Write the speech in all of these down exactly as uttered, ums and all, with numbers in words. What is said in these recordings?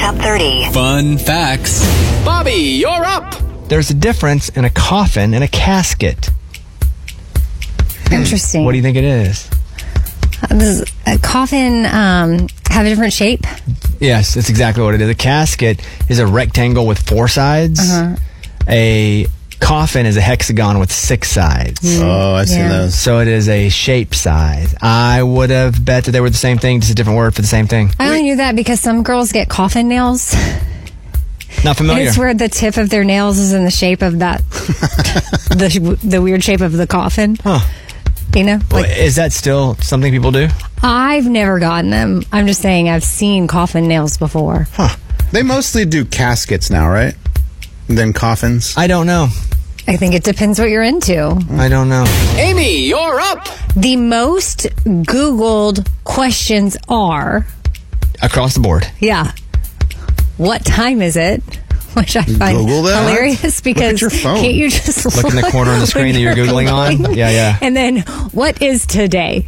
Top thirty. Fun facts. Bobby, you're up. There's a difference in a coffin and a casket. Interesting. What do you think it is? Does a coffin um, have a different shape? Yes, that's exactly what it is. A casket is a rectangle with four sides. Uh-huh. A coffin is a hexagon with six sides. Oh, I've seen Yeah. those. So it is a shape size. I would have bet that they were the same thing, just a different word for the same thing. I only knew that because some girls get coffin nails. Not And familiar. it's where the tip of their nails is in the shape of that, the the weird shape of the coffin. Huh. You know? Well, Like, is that still something people do? I've never gotten them. I'm just saying I've seen coffin nails before. They mostly do caskets now, right? And then coffins. I don't know. I think it depends what you're into. I don't know. Amy, you're up. The most Googled questions are, Across the board. yeah, what time is it? Which I find Google that? hilarious because your phone. can't you just Look in the corner of the screen when that you're you're Googling on? Yeah, yeah. And then, what is today?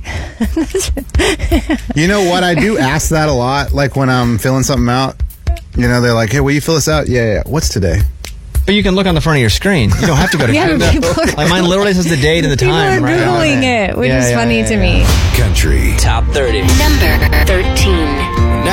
You know what? I do ask that a lot. Like when I'm filling something out, you know, they're like, hey, will you fill this out? Yeah, yeah. What's today? But you can look on the front of your screen. You don't have to go to Yeah, Google. but people are, Like mine literally says the date and the people time. are right on Googling it. it, which Yeah, is yeah, funny yeah, to yeah. me. Country. Top thirty. Number thirteen.